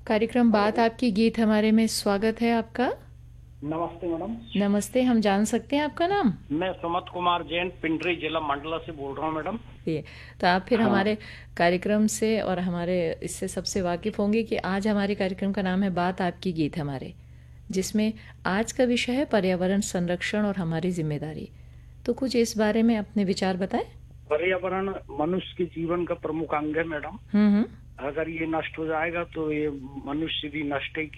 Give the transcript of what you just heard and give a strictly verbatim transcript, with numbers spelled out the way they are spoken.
कार्यक्रम बात आपकी गीत हमारे में स्वागत है आपका। नमस्ते मैडम। नमस्ते, हम जान सकते हैं आपका नाम? मैं सुमत कुमार जैन पिंडरी जिला मंडला से बोल रहा हूँ मैडम। ये तो आप फिर हाँ। हमारे कार्यक्रम से और हमारे इससे सबसे वाकिफ़ होंगे कि आज हमारे कार्यक्रम का नाम है बात आपकी गीत हमारे, जिसमें आज का विषय है पर्यावरण संरक्षण और हमारी जिम्मेदारी। तो कुछ इस बारे में अपने विचार बताएं। पर्यावरण मनुष्य के जीवन का प्रमुख अंग है मैडम। हम्म हम्म अगर ये नष्ट हो जाएगा तो ये मनुष्य भी नष्ट ही